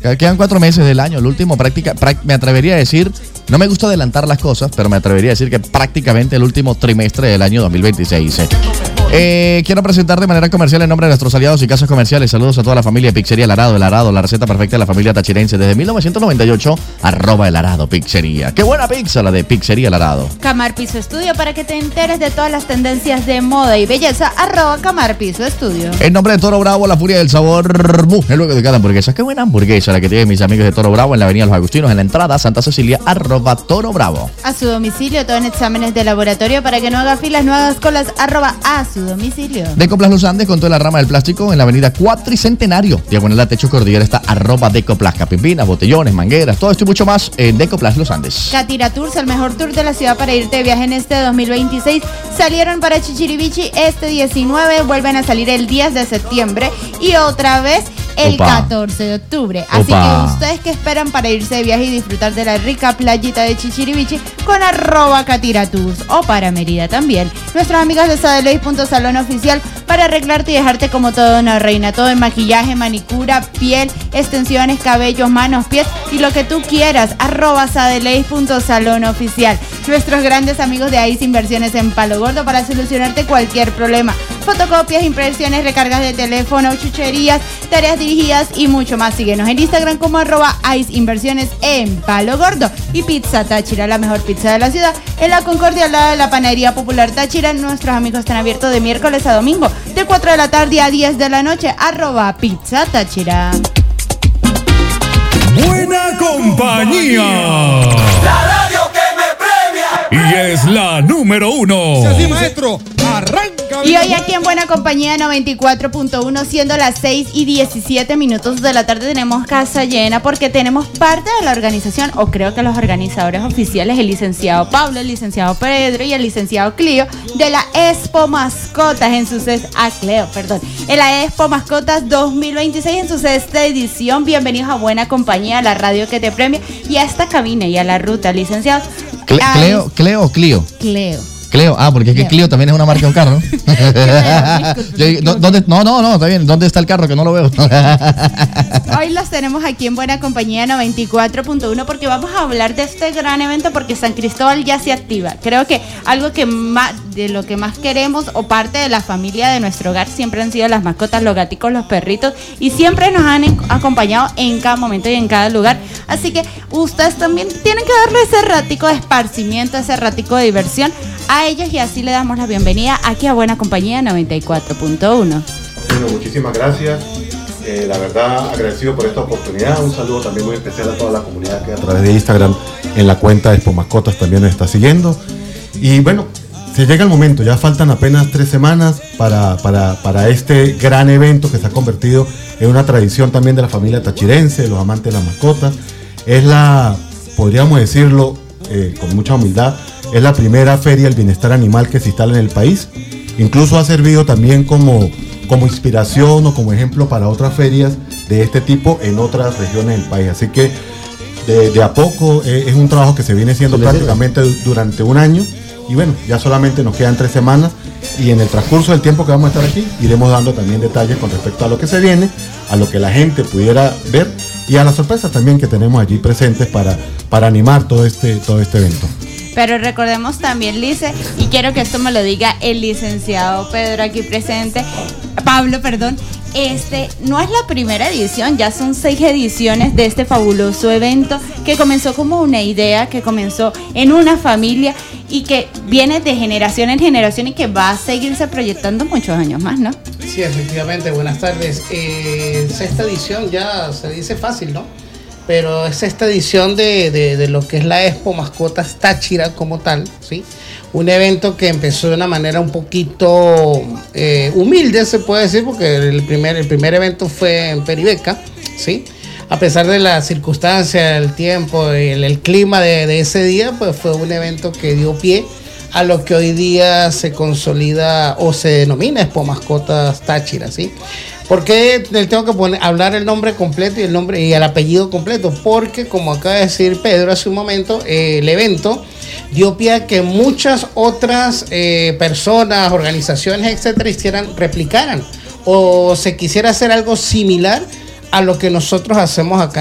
Quedan 4 meses del año, el último me atrevería a decir, no me gusta adelantar las cosas, pero me atrevería a decir que prácticamente el último trimestre del año 2026. Quiero presentar de manera comercial en nombre de nuestros aliados y casas comerciales. Saludos a toda la familia de Pizzería El Arado. El Arado, la receta perfecta de la familia tachirense desde 1998, @El Arado Pizzería. ¡Qué buena pizza la de Pizzería El Arado! Camar Piso Estudio, para que te enteres de todas las tendencias de moda y belleza, @Camar Piso Estudio. En nombre de Toro Bravo, la furia del sabor, es luego de cada hamburguesa. ¡Qué buena hamburguesa la que tienen mis amigos de Toro Bravo en la avenida Los Agustinos, en la entrada Santa Cecilia, @Toro Bravo. A su domicilio, todo en exámenes de laboratorio, para que no haga filas, no hagas colas, @A su domicilio. Decoplas Los Andes, con toda la rama del plástico, en la avenida Cuatricentenario, diagonal a Techo Cordillera, está @Decoplas, capimpinas, botellones, mangueras, todo esto y mucho más en Decoplas Los Andes. Catira Tours, el mejor tour de la ciudad para irte de viaje en este 2026. Salieron para Chichirivichi este 19, vuelven a salir el 10 de septiembre y otra vez el 14 de octubre. Así que ustedes que esperan para irse de viaje y disfrutar de la rica playita de Chichirivichi con @Catira Tours, o para Mérida también. Nuestros amigos de Sadeleis.salón oficial, para arreglarte y dejarte como toda una reina. Todo en maquillaje, manicura, piel, extensiones, cabellos, manos, pies y lo que tú quieras. @Sadeleis.salón oficial. Nuestros grandes amigos de AIS Inversiones en Palo Gordo, para solucionarte cualquier problema. Fotocopias, impresiones, recargas de teléfono, chucherías, tareas dirigidas y mucho más. Síguenos en Instagram como @AIS Inversiones en Palo Gordo. Y Pizza Táchira, la mejor pizza de la ciudad, en la Concordia, al lado de la Panadería Popular Táchira. Nuestros amigos están abiertos de miércoles a domingo, de 4 de la tarde a 10 de la noche. @Pizza Táchira. Buena compañía. La radio que me premia. Y es la número 1. Sí, maestro, arranca. Y hoy aquí en Buena Compañía 94.1, siendo las 6:17 de la tarde, tenemos casa llena porque tenemos parte de la organización, o creo que los organizadores oficiales, el licenciado Pablo, el licenciado Pedro y el licenciado Clio, de la Expo Mascotas en su en la Expo Mascotas 2026 en su 6ª edición. Bienvenidos a Buena Compañía, a la radio que te premia, y a esta cabina y a la ruta, licenciados. ¿Cleo o Clio? Clio, porque es que Clio también es una marca de un carro. ¿Dónde? No, está bien. ¿Dónde está el carro? Que no lo veo. Hoy los tenemos aquí en Buena Compañía 94.1 porque vamos a hablar de este gran evento, porque San Cristóbal ya se activa. Creo que algo que más, de lo que más queremos, o parte de la familia de nuestro hogar, siempre han sido las mascotas, los gaticos, los perritos, y siempre nos han acompañado en cada momento y en cada lugar. Así que ustedes también tienen que darle ese ratico de esparcimiento, ese ratico de diversión a ellos, y así le damos la bienvenida aquí a Buena Compañía 94.1. Bueno, muchísimas gracias. La verdad, agradecido por esta oportunidad. Un saludo también muy especial a toda la comunidad que a través de Instagram, en la cuenta de Expo Mascotas, también nos está siguiendo. Y bueno, se llega el momento, ya faltan apenas 3 semanas para este gran evento que se ha convertido en una tradición también de la familia tachirense, de los amantes de las mascotas. Es podríamos decirlo con mucha humildad, es la primera feria del bienestar animal que se instala en el país. Incluso ha servido también como inspiración o como ejemplo para otras ferias de este tipo en otras regiones del país. Así que de a poco es un trabajo que se viene haciendo prácticamente durante un año. Y bueno, ya solamente nos quedan 3 semanas, y en el transcurso del tiempo que vamos a estar aquí iremos dando también detalles con respecto a lo que se viene, a lo que la gente pudiera ver y a las sorpresas también que tenemos allí presentes para animar todo este evento. Pero recordemos también, Lice, y quiero que esto me lo diga el licenciado Pedro aquí presente, Pablo, perdón, no es la primera edición, ya son 6 ediciones de este fabuloso evento que comenzó como una idea, que comenzó en una familia y que viene de generación en generación y que va a seguirse proyectando muchos años más, ¿no? Sí, efectivamente, buenas tardes. 6ª edición ya se dice fácil, ¿no? Pero es esta edición de lo que es la Expo Mascotas Táchira como tal, ¿sí? Un evento que empezó de una manera un poquito humilde, se puede decir, porque el primer evento fue en Peribeca, ¿sí? A pesar de las circunstancias, el tiempo, el clima de ese día, pues fue un evento que dio pie a lo que hoy día se consolida o se denomina Expo Mascotas Táchira, ¿sí? ¿Por qué le tengo que hablar el nombre completo y el apellido completo? Porque, como acaba de decir Pedro hace un momento, el evento dio pie a que muchas otras personas, organizaciones, etcétera, replicaran o se quisiera hacer algo similar a lo que nosotros hacemos acá